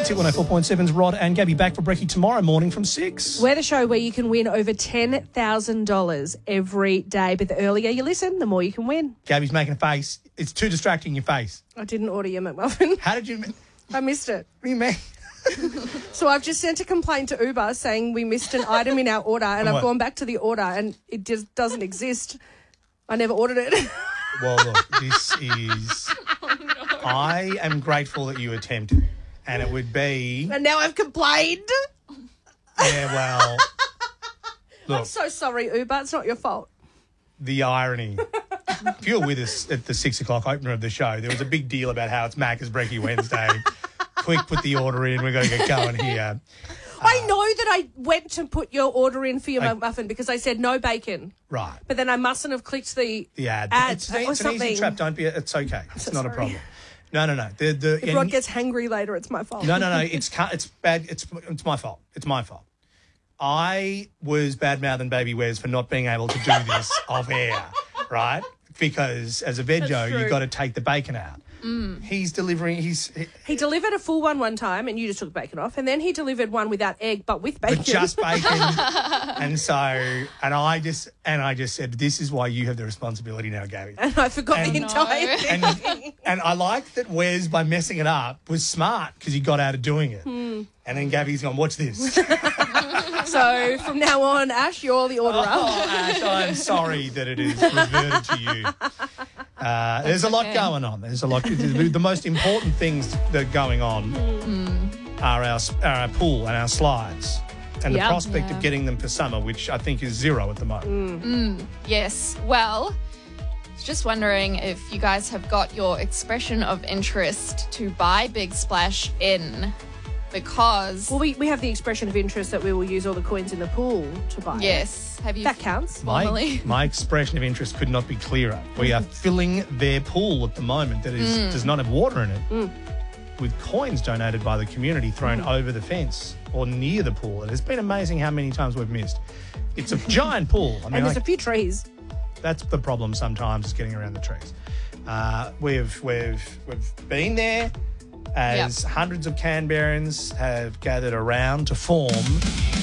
It's Hit 104.7's Rod and Gabby back for Brekkie tomorrow morning from 6. We're the show where you can win over $10,000 every day. But the earlier you listen, the more you can win. Gabby's making a face. It's too distracting, your face. I didn't order your McMuffin. How did you... I missed it. What do you mean? So I've just sent a complaint to Uber saying we missed an item in our order, and I've gone back to the order and it just doesn't exist. I never ordered it. Well, look, this is... I am grateful that you attempted, and it would be... And now I've complained. Yeah, well... Look, I'm so sorry, Uber. It's not your fault. the irony. If you were with us at the 6 o'clock opener of the show, there was a big deal about how it's Macca's Brekkie Wednesday. Quick, put the order in. We've got to get going here. I know that I went to put your order in for your McMuffin because I said no bacon. Right. But then I mustn't have clicked the ad. It's or an something. easy trap. Don't be... It's okay. It's not a problem. No. If Rod gets hangry later, it's my fault. No. It's bad. It's my fault. It's my fault. I was bad-mouthing Baby Wes for not being able to do this off air, right? Because as a veggie, you've got to take the bacon out. He's delivering... He delivered a full one time and you just took bacon off, and then he delivered one without egg but with bacon. But just bacon. and I just said, this is why you have the responsibility now, Gabby. And I forgot the entire thing. And I like that Wes, by messing it up, was smart because he got out of doing it. And then Gabby's gone, watch this. So from now on, Ash, you're the orderer. Oh, Ash, I'm sorry that it is reverted to you. There's a lot going on. There's a lot. The most important things that are going on are our pool and our slides and the prospect of getting them for summer, which I think is zero at the moment. Yes. Well, just wondering if you guys have got your expression of interest to buy Big Splash in, because... Well, we have the expression of interest that we will use all the coins in the pool to buy. Yes. Have you... That counts. My expression of interest could not be clearer. We are filling their pool at the moment that does not have water in it with coins donated by the community thrown over the fence or near the pool. It has been amazing how many times we've missed. It's a giant pool. I mean, and there's a few trees. That's the problem sometimes, is getting around the trees. We've been there as hundreds of Canberrans have gathered around to form